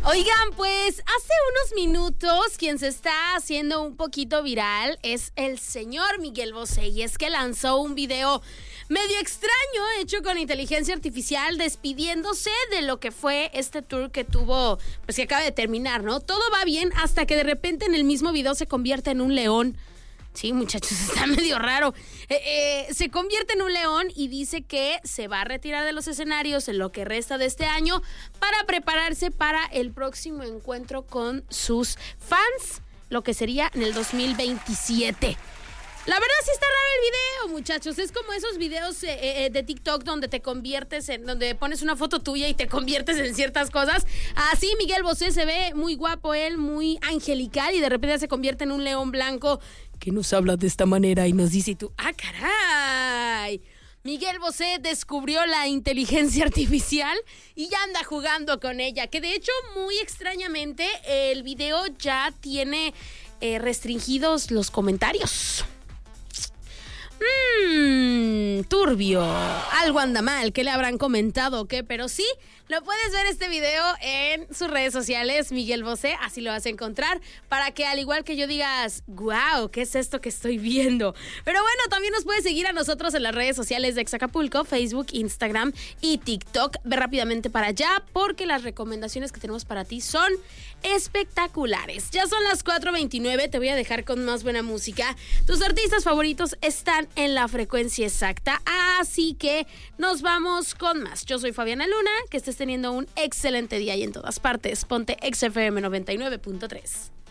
Oigan, pues hace unos minutos quien se está haciendo un poquito viral es el señor Miguel Bosé, y es que lanzó un video medio extraño hecho con inteligencia artificial despidiéndose de lo que fue este tour que tuvo, pues que acaba de terminar, ¿no? Todo va bien hasta que de repente en el mismo video se convierte en un león. Sí, muchachos, está medio raro. Se convierte en un león y dice que se va a retirar de los escenarios en lo que resta de este año para prepararse para el próximo encuentro con sus fans, lo que sería en el 2027. La verdad sí está raro el video, muchachos. Es como esos videos de TikTok donde te conviertes donde pones una foto tuya y te conviertes en ciertas cosas. Así Miguel Bosé se ve muy guapo, él muy angelical, y de repente se convierte en un león blanco que nos habla de esta manera y nos dice, y tú, ¡ah, caray! Miguel Bosé descubrió la inteligencia artificial y ya anda jugando con ella, que de hecho, muy extrañamente, el video ya tiene restringidos los comentarios. Turbio, algo anda mal, ¿qué le habrán comentado o qué? Pero sí, lo puedes ver este video en sus redes sociales, Miguel Bosé, así lo vas a encontrar, para que al igual que yo digas, wow, ¿qué es esto que estoy viendo? Pero bueno, también nos puedes seguir a nosotros en las redes sociales de Ex Acapulco, Facebook, Instagram y TikTok. Ve rápidamente para allá porque las recomendaciones que tenemos para ti son espectaculares. Ya son las 4:29, te voy a dejar con más buena música. Tus artistas favoritos están en la frecuencia exacta, así que nos vamos con más. Yo soy Fabiana Luna, que estés teniendo un excelente día y en todas partes. Ponte XFM 99.3.